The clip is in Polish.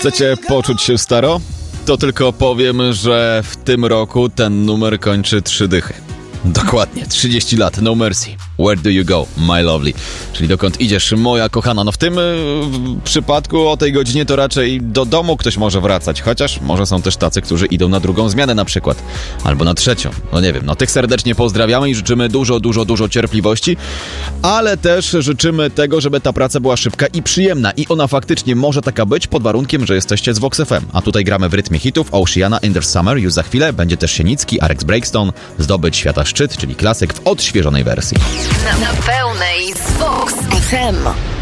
Chcecie poczuć się staro? To tylko powiem, że w tym roku ten numer kończy 3 dychy. Dokładnie, 30 lat, No Mercy. Where do you go, my lovely? Czyli dokąd idziesz, moja kochana? No w tym przypadku o tej godzinie to raczej do domu ktoś może wracać, chociaż może są też tacy, którzy idą na drugą zmianę na przykład, albo na trzecią. No nie wiem, no tych serdecznie pozdrawiamy i życzymy dużo cierpliwości, ale też życzymy tego, żeby ta praca była szybka i przyjemna i ona faktycznie może taka być pod warunkiem, że jesteście z Vox FM. A tutaj gramy w rytmie hitów Oceana in the Summer, już za chwilę będzie też Sienicki, Arex Breakstone, Zdobyć Świata Szczyt, czyli klasyk w odświeżonej wersji. Na pełnej z Vox FM.